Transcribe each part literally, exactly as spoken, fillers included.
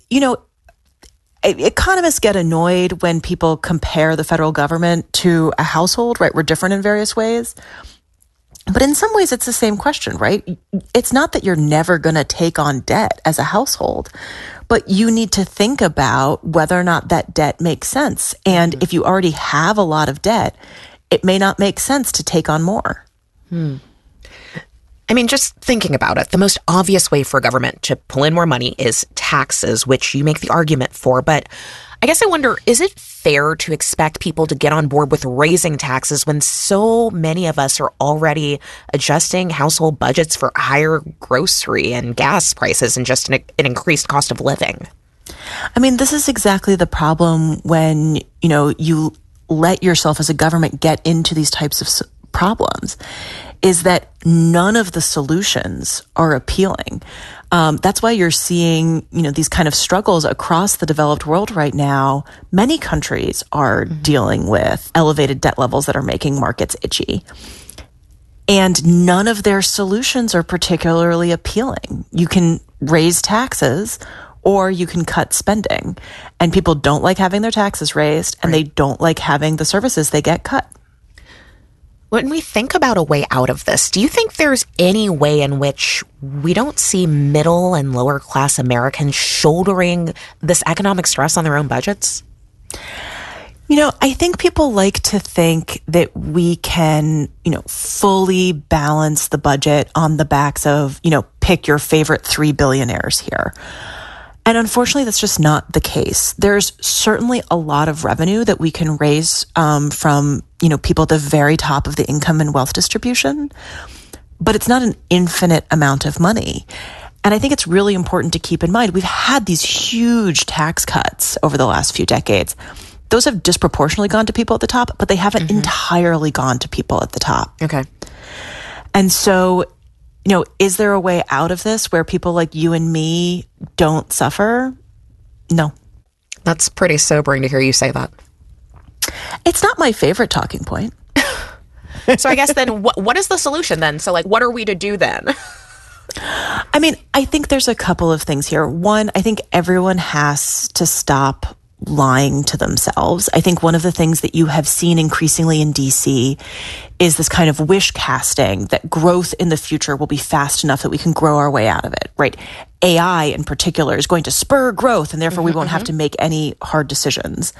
you know, economists get annoyed when people compare the federal government to a household, right? We're different in various ways. But in some ways, it's the same question, right? It's not that you're never going to take on debt as a household, but you need to think about whether or not that debt makes sense. And mm-hmm. if you already have a lot of debt, it may not make sense to take on more. Hmm. I mean, just thinking about it, the most obvious way for government to pull in more money is taxes, which you make the argument for. But I guess I wonder, is it fair to expect people to get on board with raising taxes when so many of us are already adjusting household budgets for higher grocery and gas prices and just an, an increased cost of living? I mean, this is exactly the problem when, you know, you let yourself as a government get into these types of problems, is that none of the solutions are appealing. Um, that's why you're seeing, you know, these kind of struggles across the developed world right now. Many countries are mm-hmm. dealing with elevated debt levels that are making markets itchy. And none of their solutions are particularly appealing. You can raise taxes or you can cut spending. And people don't like having their taxes raised, and right. they don't like having the services they get cut. When we think about a way out of this, do you think there's any way in which we don't see middle and lower class Americans shouldering this economic stress on their own budgets? You know, I think people like to think that we can, you know, fully balance the budget on the backs of, you know, pick your favorite three billionaires here. And unfortunately, that's just not the case. There's certainly a lot of revenue that we can raise um, from, you know, people at the very top of the income and wealth distribution, but it's not an infinite amount of money. And I think it's really important to keep in mind, we've had these huge tax cuts over the last few decades. Those have disproportionately gone to people at the top, but they haven't mm-hmm. entirely gone to people at the top. Okay. And so, you know, is there a way out of this where people like you and me don't suffer? No. That's pretty sobering to hear you say that. It's not my favorite talking point. So I guess then what what is the solution then? So like, what are we to do then? I mean, I think there's a couple of things here. One, I think everyone has to stop lying to themselves. I think one of the things that you have seen increasingly in D C is this kind of wish casting that growth in the future will be fast enough that we can grow our way out of it, right? A I in particular is going to spur growth, and therefore mm-hmm, we won't mm-hmm. have to make any hard decisions.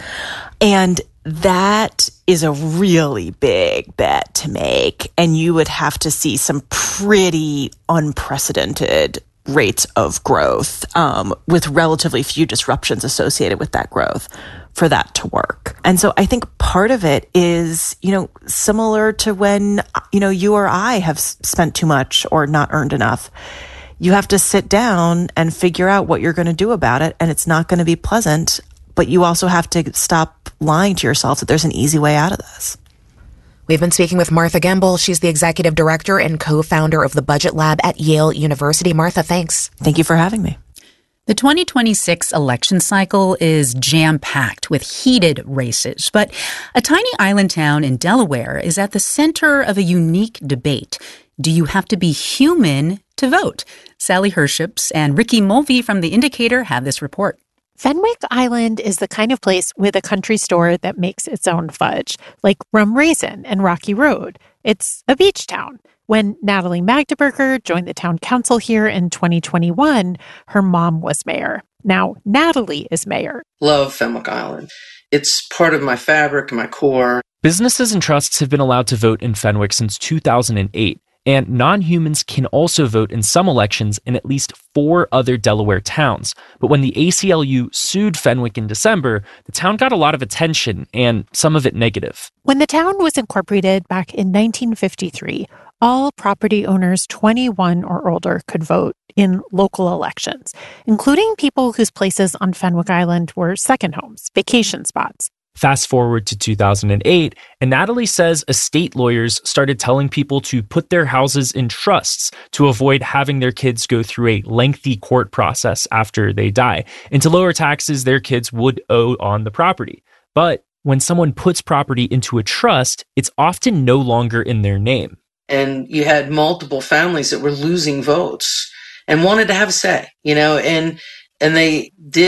And that is a really big bet to make. And you would have to see some pretty unprecedented rates of growth um, with relatively few disruptions associated with that growth for that to work. And so I think part of it is, you know, similar to when, you know, you or I have spent too much or not earned enough. You have to sit down and figure out what you're going to do about it. And it's not going to be pleasant, but you also have to stop lying to yourself that there's an easy way out of this. We've been speaking with Martha Gimbel. She's the executive director and co-founder of the Budget Lab at Yale University. Martha, thanks. Thank you for having me. The twenty twenty-six election cycle is jam-packed with heated races, but a tiny island town in Delaware is at the center of a unique debate. Do you have to be human to vote? Sally Herships and Ricky Mulvey from The Indicator have this report. Fenwick Island is the kind of place with a country store that makes its own fudge, like Rum Raisin and Rocky Road. It's a beach town. When Natalie Magdeburger joined the town council here in twenty twenty-one, her mom was mayor. Now Natalie is mayor. Love Fenwick Island. It's part of my fabric and my core. Businesses and trusts have been allowed to vote in Fenwick since two thousand eight. And non-humans can also vote in some elections in at least four other Delaware towns. But when the A C L U sued Fenwick in December, the town got a lot of attention, and some of it negative. When the town was incorporated back in nineteen fifty-three, all property owners twenty-one or older could vote in local elections, including people whose places on Fenwick Island were second homes, vacation spots. Fast forward to two thousand eight, and Natalie says estate lawyers started telling people to put their houses in trusts to avoid having their kids go through a lengthy court process after they die, and to lower taxes their kids would owe on the property. But when someone puts property into a trust, it's often no longer in their name. And you had multiple families that were losing votes and wanted to have a say, you know, and and they did